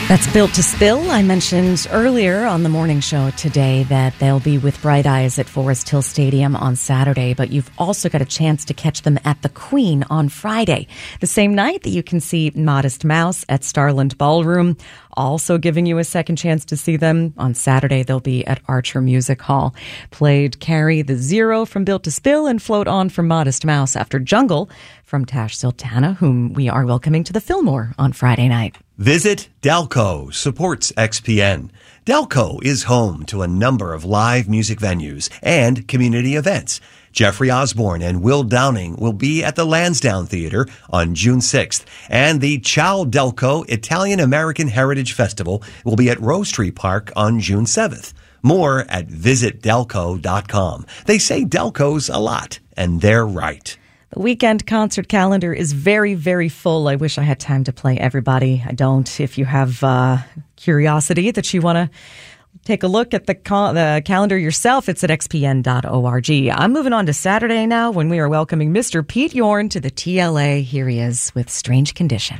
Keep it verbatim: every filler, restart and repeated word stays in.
That's Built to Spill. I mentioned earlier on the morning show today that they'll be with Bright Eyes at Forest Hill Stadium on Saturday, but you've also got a chance to catch them at the Queen on Friday, the same night that you can see Modest Mouse at Starland Ballroom. Also giving you a second chance to see them on Saturday, they'll be at Archer Music Hall. Played Carry the Zero from Built to Spill and Float On from Modest Mouse after Jungle from Tash Sultana, whom we are welcoming to the Fillmore on Friday night. Visit Delco supports X P N. Delco is home to a number of live music venues and community events. Jeffrey Osborne and Will Downing will be at the Lansdowne Theater on June sixth, and the Ciao Delco Italian-American Heritage Festival will be at Rose Tree Park on June seventh. More at visit delco dot com. They say Delco's a lot, and they're right. The weekend concert calendar is very, very full. I wish I had time to play everybody. I don't. If you have uh, curiosity that you want to take a look at the, cal- the calendar yourself, it's at x p n dot org. I'm moving on to Saturday now when we are welcoming Mister Pete Yorn to the T L A. Here he is with Strange Condition.